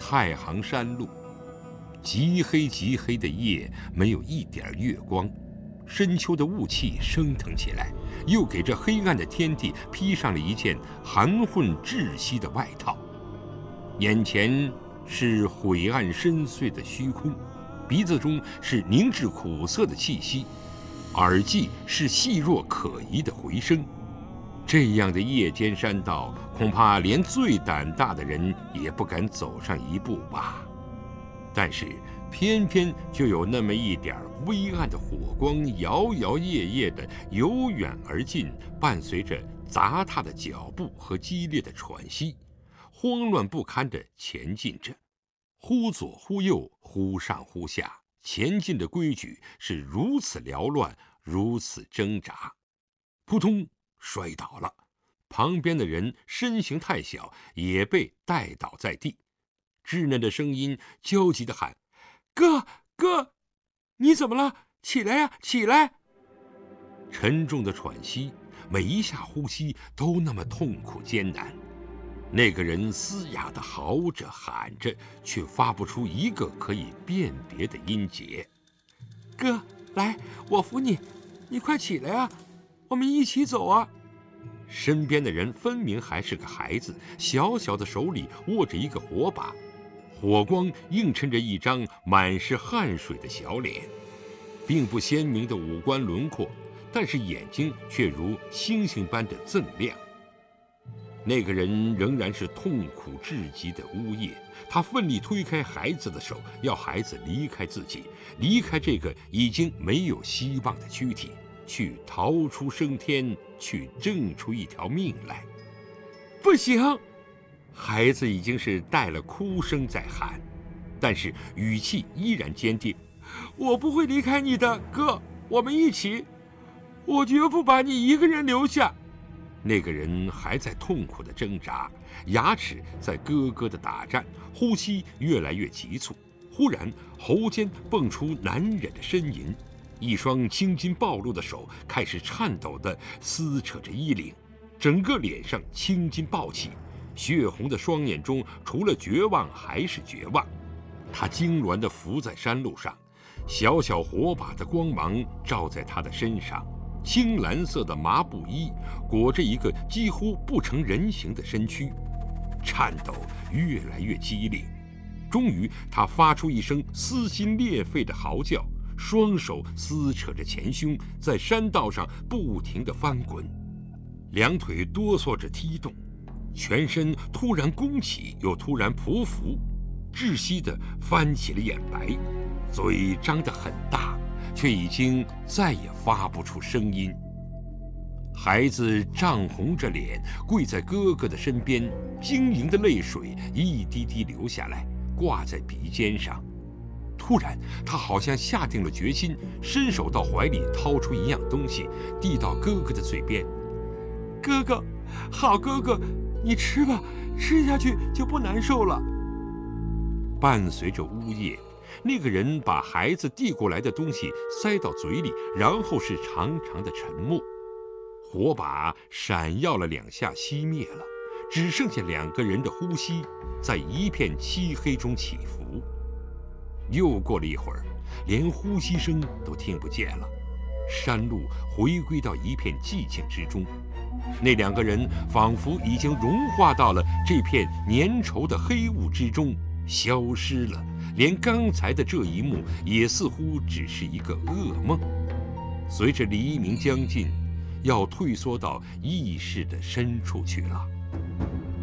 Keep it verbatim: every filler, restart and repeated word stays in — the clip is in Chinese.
太行山路。极黑极黑的夜，没有一点月光，深秋的雾气升腾起来，又给这黑暗的天地披上了一件含混窒息的外套。眼前是晦暗深邃的虚空，鼻子中是凝滞苦涩的气息，耳际是细弱可疑的回声。这样的夜间山道，恐怕连最胆大的人也不敢走上一步吧。但是偏偏就有那么一点微暗的火光，摇摇曳曳地由远而近，伴随着杂沓的脚步和激烈的喘息，慌乱不堪地前进着，忽左忽右，忽上忽下，前进的规矩是如此缭乱，如此挣扎。扑通，摔倒了，旁边的人身形太小，也被带倒在地。稚嫩的声音焦急地喊：“哥哥，你怎么了？起来呀，起来！”沉重的喘息，每一下呼吸都那么痛苦艰难。那个人嘶哑地嚎着喊着，却发不出一个可以辨别的音节。“哥，来，我扶你，你快起来啊，我们一起走啊！”身边的人分明还是个孩子，小小的手里握着一个火把，火光映衬着一张满是汗水的小脸，并不鲜明的五官轮廓，但是眼睛却如星星般的锃亮。那个人仍然是痛苦至极的呜咽，他奋力推开孩子的手，要孩子离开自己，离开这个已经没有希望的躯体，去逃出升天，去挣出一条命来。不行！孩子已经是带了哭声在喊，但是语气依然坚定：“我不会离开你的，哥，我们一起，我绝不把你一个人留下。”那个人还在痛苦地挣扎，牙齿在咯咯地打颤，呼吸越来越急促。忽然喉间蹦出难忍的呻吟，一双青筋暴露的手开始颤抖地撕扯着衣领，整个脸上青筋暴起，血红的双眼中除了绝望还是绝望。他痉挛地伏在山路上，小小火把的光芒照在他的身上，青蓝色的麻布衣裹着一个几乎不成人形的身躯，颤抖越来越激烈。终于他发出一声撕心裂肺的嚎叫，双手撕扯着前胸，在山道上不停地翻滚，两腿哆嗦着踢动，全身突然弓起又突然匍匐，窒息地翻起了眼白，嘴张得很大，却已经再也发不出声音。孩子涨红着脸跪在哥哥的身边，晶莹的泪水一滴滴流下来，挂在鼻尖上。突然他好像下定了决心，伸手到怀里掏出一样东西，递到哥哥的嘴边：“哥哥，好哥哥，你吃吧，吃下去就不难受了。”伴随着呜咽，那个人把孩子递过来的东西塞到嘴里，然后是长长的沉默。火把闪耀了两下，熄灭了，只剩下两个人的呼吸在一片漆黑中起伏。又过了一会儿，连呼吸声都听不见了，山路回归到一片寂静之中。那两个人仿佛已经融化到了这片粘稠的黑雾之中，消失了，连刚才的这一幕也似乎只是一个噩梦。随着黎明将近，要退缩到意识的深处去了。